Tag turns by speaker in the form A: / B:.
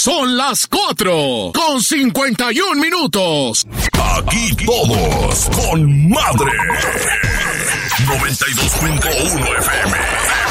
A: Son las 4:51.
B: Aquí todos con madre. 92.1 FM.